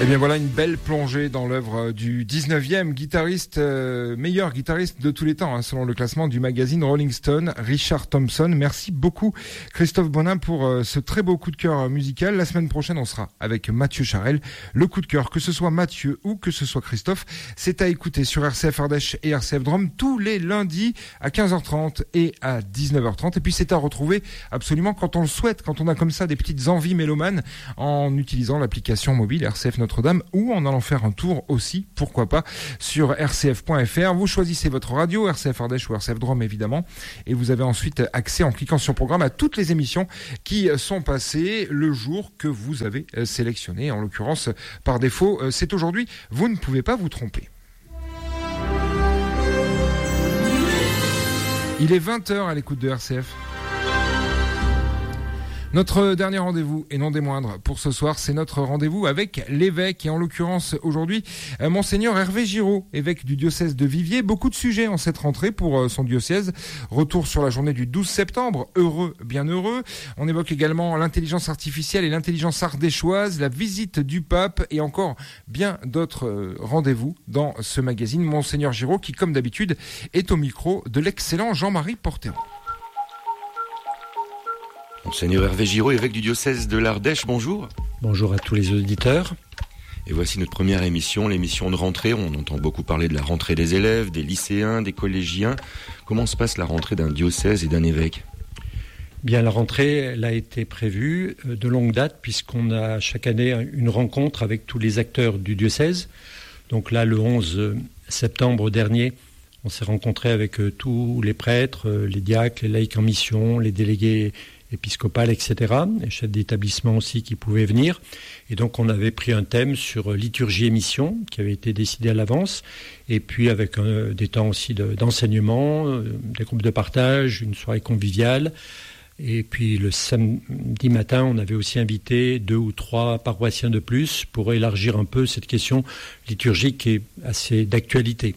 Et bien voilà une belle plongée dans l'œuvre du 19e guitariste, meilleur guitariste de tous les temps, selon le classement du magazine Rolling Stone, Richard Thompson. Merci beaucoup Christophe Bonin pour ce très beau coup de cœur musical. La semaine prochaine, on sera avec Mathieu Charel. Le coup de cœur, que ce soit Mathieu ou que ce soit Christophe, c'est à écouter sur RCF Ardèche et RCF Drôme tous les lundis à 15h30 et à 19h30. Et puis c'est à retrouver absolument quand on le souhaite, quand on a comme ça des petites envies mélomanes, en utilisant l'application mobile RCF Notre-Dame ou en allant faire un tour aussi, pourquoi pas, sur rcf.fr. Vous choisissez votre radio, RCF Ardèche ou RCF Drôme évidemment, et vous avez ensuite accès en cliquant sur programme à toutes les émissions qui sont passées le jour que vous avez sélectionné. En l'occurrence, par défaut, c'est aujourd'hui. Vous ne pouvez pas vous tromper. Il est 20h à l'écoute de RCF. Notre dernier rendez-vous, et non des moindres, pour ce soir, c'est notre rendez-vous avec l'évêque, et en l'occurrence aujourd'hui, Monseigneur Hervé Giraud, évêque du diocèse de Viviers. Beaucoup de sujets en cette rentrée pour son diocèse. Retour sur la journée du 12 septembre, heureux, bien heureux. On évoque également l'intelligence artificielle et l'intelligence ardéchoise, la visite du pape, et encore bien d'autres rendez-vous dans ce magazine. Monseigneur Giraud, qui comme d'habitude, est au micro de l'excellent Jean-Marie Porteron. Monseigneur Hervé Giraud, évêque du diocèse de l'Ardèche, bonjour. Bonjour à tous les auditeurs. Et voici notre première émission, l'émission de rentrée. On entend beaucoup parler de la rentrée des élèves, des lycéens, des collégiens. Comment se passe la rentrée d'un diocèse et d'un évêque ? Bien, la rentrée, elle a été prévue de longue date, puisqu'on a chaque année une rencontre avec tous les acteurs du diocèse. Donc là, le 11 septembre dernier, on s'est rencontré avec tous les prêtres, les diacres, les laïcs en mission, les délégués épiscopal, etc., et chefs d'établissement aussi qui pouvaient venir. Et donc on avait pris un thème sur liturgie et mission qui avait été décidé à l'avance, et puis avec des temps aussi d'enseignement, des groupes de partage, une soirée conviviale. Et puis le samedi matin, on avait aussi invité 2 ou 3 paroissiens de plus pour élargir un peu cette question liturgique qui est assez d'actualité.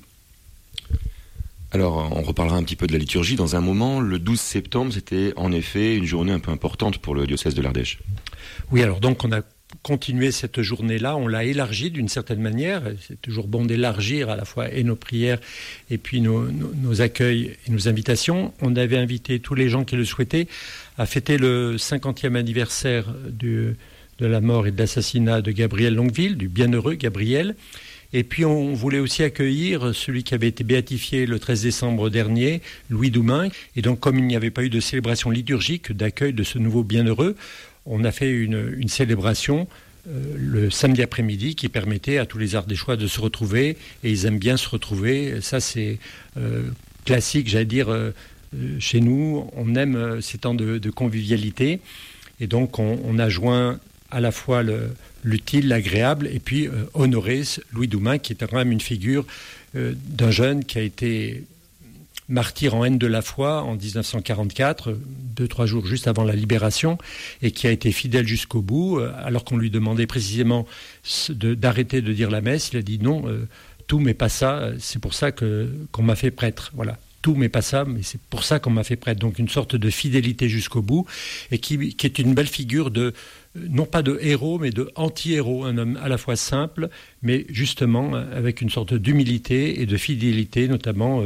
Alors, on reparlera un petit peu de la liturgie dans un moment. Le 12 septembre, c'était en effet une journée un peu importante pour le diocèse de l'Ardèche. Oui, alors donc on a continué cette journée-là, on l'a élargie d'une certaine manière. C'est toujours bon d'élargir à la fois et nos prières et puis nos accueils et nos invitations. On avait invité tous les gens qui le souhaitaient à fêter le 50e anniversaire de la mort et de l'assassinat de Gabriel Longueville, du bienheureux Gabriel. Et puis on voulait aussi accueillir celui qui avait été béatifié le 13 décembre dernier, Louis Doumain. Et donc comme il n'y avait pas eu de célébration liturgique d'accueil de ce nouveau bienheureux, on a fait une célébration le samedi après-midi qui permettait à tous les Ardéchois de se retrouver. Et ils aiment bien se retrouver. Ça c'est classique, j'allais dire, chez nous. On aime ces temps de convivialité. Et donc on a joint à la fois l'utile, l'agréable, et puis honorer Louis Doumain, qui était quand même une figure d'un jeune qui a été martyr en haine de la foi en 1944, 2-3 jours juste avant la libération, et qui a été fidèle jusqu'au bout, alors qu'on lui demandait précisément d'arrêter de dire la messe. Il a dit non, tout mais pas ça, c'est pour ça qu'on m'a fait prêtre, voilà. Tout mais pas ça, mais c'est pour ça qu'on m'a fait prêtre. Donc une sorte de fidélité jusqu'au bout, et qui est une belle figure non pas de héros, mais de anti-héros, un homme à la fois simple, mais justement avec une sorte d'humilité et de fidélité, notamment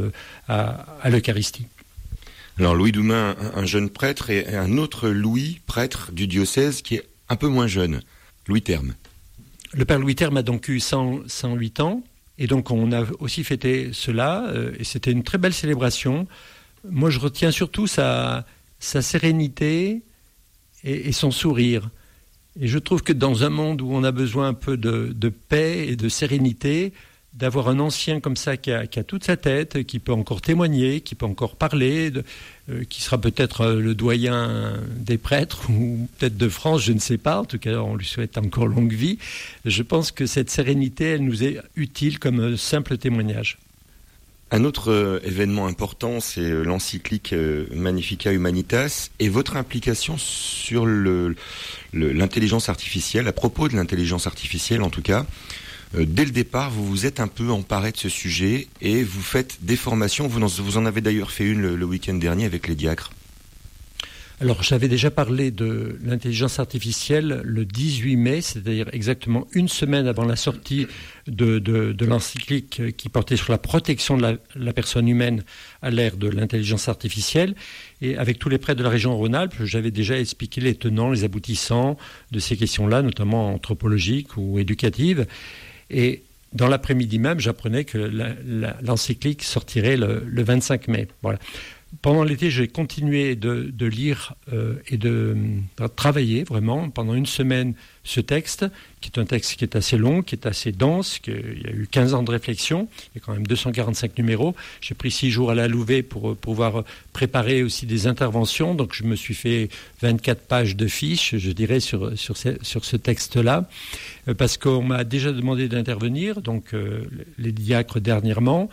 à l'Eucharistie. Alors Louis Doumain, un jeune prêtre, et un autre Louis, prêtre du diocèse, qui est un peu moins jeune, Louis Terme. Le père Louis Terme a donc eu 108 ans, et donc on a aussi fêté cela, et c'était une très belle célébration. Moi je retiens surtout sa sérénité et son sourire. Et je trouve que dans un monde où on a besoin un peu de paix et de sérénité, d'avoir un ancien comme ça qui a toute sa tête, qui peut encore témoigner, qui peut encore parler, qui sera peut-être le doyen des prêtres ou peut-être de France, je ne sais pas. En tout cas, on lui souhaite encore longue vie. Je pense que cette sérénité, elle nous est utile comme simple témoignage. Un autre événement important, c'est l'encyclique Magnificat Humanitas et votre implication sur l'intelligence artificielle, à propos de l'intelligence artificielle en tout cas. Dès le départ, vous vous êtes un peu emparé de ce sujet et vous faites des formations. Vous en avez d'ailleurs fait une le week-end dernier avec les diacres. Alors, j'avais déjà parlé de l'intelligence artificielle le 18 mai, c'est-à-dire exactement une semaine avant la sortie de l'encyclique qui portait sur la protection de la personne humaine à l'ère de l'intelligence artificielle. Et avec tous les prêtres de la région Rhône-Alpes, j'avais déjà expliqué les tenants, les aboutissants de ces questions-là, notamment anthropologiques ou éducatives. Et dans l'après-midi même, j'apprenais que l'encyclique sortirait le 25 mai. Voilà. Pendant l'été, j'ai continué de lire et de travailler vraiment pendant une semaine ce texte, qui est un texte qui est assez long, qui est assez dense, il y a eu 15 ans de réflexion, il y a quand même 245 numéros. J'ai pris 6 jours à la louver pour pouvoir préparer aussi des interventions, donc je me suis fait 24 pages de fiches, je dirais, sur ce texte-là, parce qu'on m'a déjà demandé d'intervenir, donc les diacres dernièrement.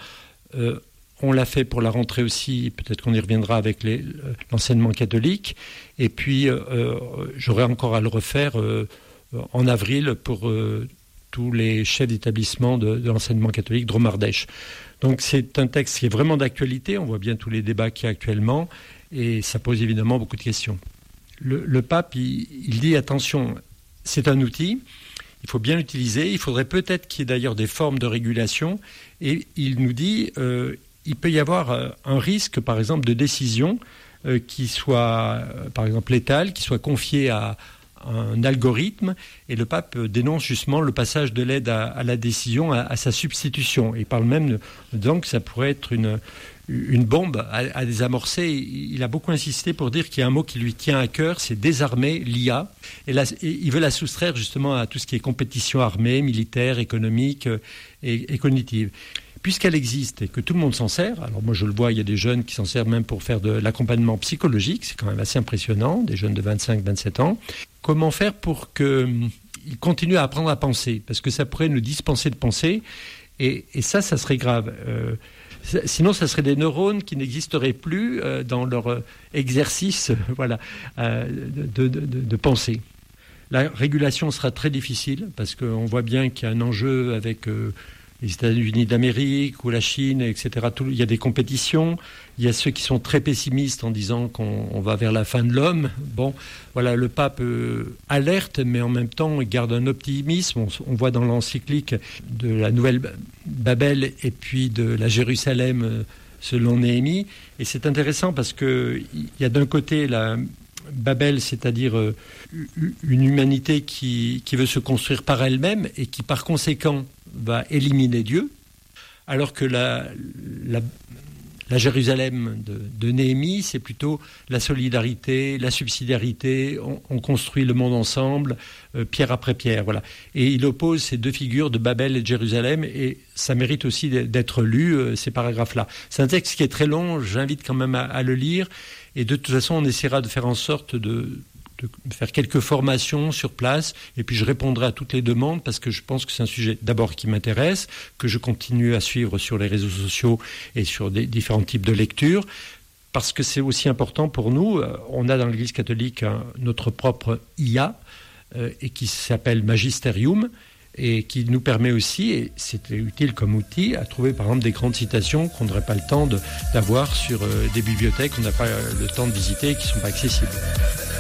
On l'a fait pour la rentrée aussi, peut-être qu'on y reviendra avec l'enseignement catholique. Et puis, j'aurai encore à le refaire en avril pour tous les chefs d'établissement de l'enseignement catholique Drôme-Ardèche. Donc, c'est un texte qui est vraiment d'actualité. On voit bien tous les débats qu'il y a actuellement. Et ça pose évidemment beaucoup de questions. Le pape, il dit, attention, c'est un outil. Il faut bien l'utiliser. Il faudrait peut-être qu'il y ait d'ailleurs des formes de régulation. Et il nous dit... il peut y avoir un risque, par exemple, de décision qui soit, par exemple, létale, qui soit confiée à un algorithme. Et le pape dénonce justement le passage de l'aide à la décision à sa substitution. Il parle même donc que ça pourrait être une bombe à désamorcer. Il a beaucoup insisté pour dire qu'il y a un mot qui lui tient à cœur, c'est désarmer l'IA. Et là, il veut la soustraire justement à tout ce qui est compétition armée, militaire, économique et cognitive. Puisqu'elle existe et que tout le monde s'en sert, alors moi je le vois, il y a des jeunes qui s'en servent même pour faire de l'accompagnement psychologique, c'est quand même assez impressionnant, des jeunes de 25-27 ans. Comment faire pour qu'ils continuent à apprendre à penser ? Parce que ça pourrait nous dispenser de penser, et ça serait grave. Sinon, ça serait des neurones qui n'existeraient plus dans leur exercice de pensée. La régulation sera très difficile, parce qu'on voit bien qu'il y a un enjeu avec... les États-Unis d'Amérique ou la Chine, etc. Il y a des compétitions. Il y a ceux qui sont très pessimistes en disant qu'on va vers la fin de l'homme. Bon, voilà, le pape alerte, mais en même temps, il garde un optimisme. On voit dans l'encyclique de la Nouvelle Babel et puis de la Jérusalem selon Néhémie. Et c'est intéressant parce qu'il y a d'un côté la Babel, c'est-à-dire une humanité qui veut se construire par elle-même et qui, par conséquent, va éliminer Dieu, alors que la Jérusalem de Néhémie, c'est plutôt la solidarité, la subsidiarité, on construit le monde ensemble, pierre après pierre, voilà. Et il oppose ces deux figures de Babel et de Jérusalem, et ça mérite aussi d'être lu, ces paragraphes-là. C'est un texte qui est très long, j'invite quand même à le lire, et de toute façon, on essaiera de faire en sorte de faire quelques formations sur place, et puis je répondrai à toutes les demandes, parce que je pense que c'est un sujet d'abord qui m'intéresse, que je continue à suivre sur les réseaux sociaux et sur des différents types de lectures, parce que c'est aussi important pour nous. On a dans l'Église catholique notre propre IA, et qui s'appelle Magisterium, et qui nous permet aussi, et c'est utile comme outil, à trouver par exemple des grandes citations qu'on n'aurait pas le temps d'avoir sur des bibliothèques qu'on n'a pas le temps de visiter et qui ne sont pas accessibles.